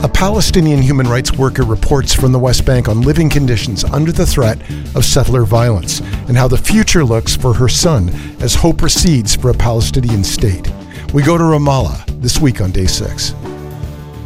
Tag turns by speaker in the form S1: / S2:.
S1: A Palestinian human rights worker reports from the West Bank on living conditions under the threat of settler violence and how the future looks for her son as hope recedes for a Palestinian state. We go to Ramallah this week on Day 6.